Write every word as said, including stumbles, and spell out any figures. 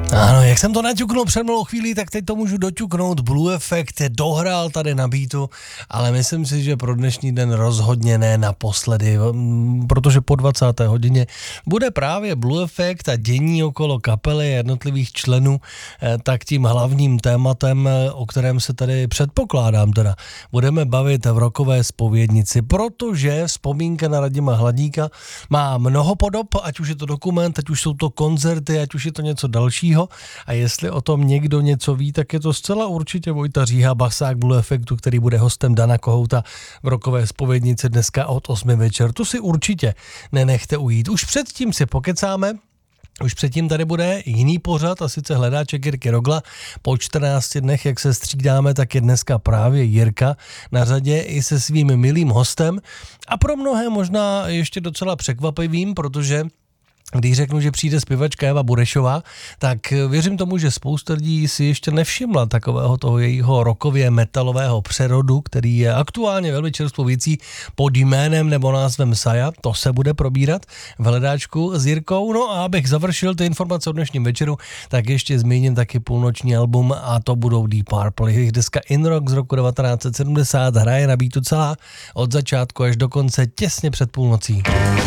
Ano, jak jsem to naťuknul před malou chvílí, tak teď to můžu doťuknout. Blue Effect dohrál tady na beatu, ale myslím si, že pro dnešní den rozhodně ne naposledy, protože po dvacáté hodině bude právě Blue Effect a dění okolo kapely jednotlivých členů, tak tím hlavním tématem, o kterém se tady předpokládám teda, budeme bavit v rockové zpovědnici, protože vzpomínka na Radima Hladíka má mnoho podob, ať už je to dokument, ať už jsou to koncerty, ať už je to něco dalšího. A jestli o tom někdo něco ví, tak je to zcela určitě Vojta Říha, basák Blue Effectu, který bude hostem Dana Kohouta v rockové zpovědnici dneska od osmi večer. Tu si určitě nenechte ujít. Už předtím si pokecáme. Už předtím tady bude jiný pořad, a sice Hledáček Jirky Rogla. Po čtrnácti dnech, jak se střídáme, tak je dneska právě Jirka na řadě i se svým milým hostem. A pro mnohé možná ještě docela překvapivým, protože když řeknu, že přijde zpěvačka Eva Burešová, tak věřím tomu, že spousta lidí si ještě nevšimla takového toho jejího rockově metalového přerodu, který je aktuálně velmi čerstvou věcí pod jménem nebo názvem Saja. To se bude probírat v Hledáčku s Jirkou. No a abych završil ty informace o dnešním večeru, tak ještě zmíním taky půlnoční album a to budou Deep Purple. Jejich deska In Rock z roku devatenáct set sedmdesát hraje na beatu celá od začátku až do konce těsně před půlnocí.